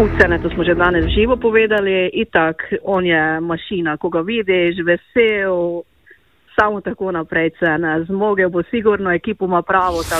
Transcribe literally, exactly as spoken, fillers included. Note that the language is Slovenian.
Ucene, to smo že danes živo povedali, itak, on je mašina, ko ga vidiš, vesel, samo tako naprej cene, zmogel bo sigurno, ekipo ima pravo,